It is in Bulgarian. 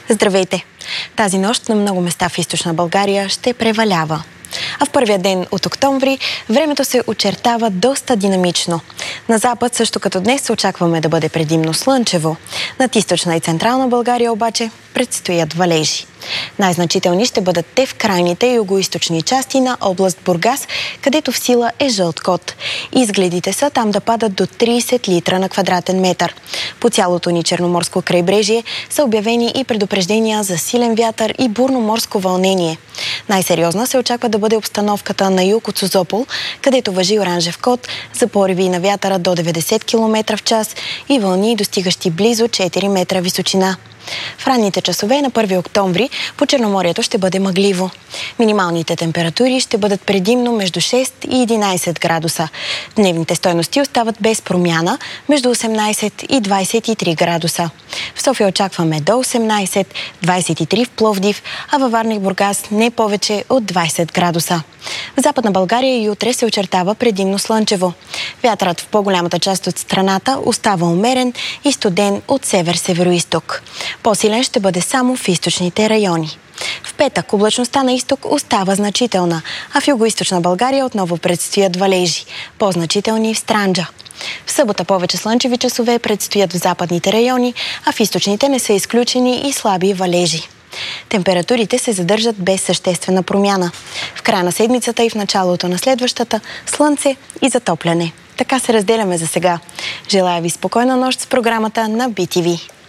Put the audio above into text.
Здравейте! Тази нощ на много места в източна България ще превалява. А в първия ден от октомври времето се очертава доста динамично. На запад, също като днес, очакваме да бъде предимно слънчево. Над източна и централна България обаче предстоят валежи. Най-значителни ще бъдат те в крайните югоизточни части на област Бургас, където в сила е жълт код. Изгледите са там да падат до 30 литра на квадратен метър. По цялото ни черноморско крайбрежие са обявени и предупреждения за силен вятър и бурно морско вълнение. Най-сериозна се очаква да бъде обстановката на юг от Созопол, където важи оранжев код за пориви на вятъра до 90 км в час и вълни, достигащи близо 4 метра височина. В ранните часове на 1 октомври по Черноморието ще бъде мъгливо. Минималните температури ще бъдат предимно между 6 и 11 градуса. Дневните стойности остават без промяна между 18 и 23 градуса. В София очакваме до 18, 23 в Пловдив, а във Варна и Бургас не повече от 20 градуса. В Западна България и утре се очертава предимно слънчево. Вятърът в по-голямата част от страната остава умерен и студен от север-североизток. По-силен ще бъде само в източните райони. В петък облачността на изток остава значителна, а в югоизточна България отново предстоят валежи, по-значителни в Странджа. В събота повече слънчеви часове предстоят в западните райони, а в източните не са изключени и слаби валежи. Температурите се задържат без съществена промяна. В края на седмицата и в началото на следващата слънце и затопляне. Така се разделяме за сега. Желая ви спокойна нощ с програмата на BTV.